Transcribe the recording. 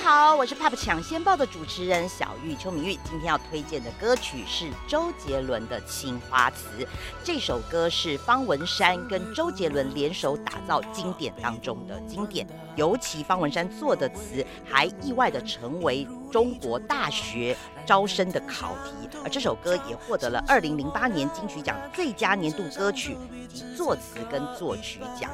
好，我是 POP 抢先报的主持人小玉邱明玉。今天要推荐的歌曲是周杰伦的《青花瓷》，这首歌是方文山跟周杰伦联手打造经典当中的经典，尤其方文山做的词还意外的成为中国大学招生的考题，而这首歌也获得了2008年金曲奖最佳年度歌曲以及作词跟作曲奖。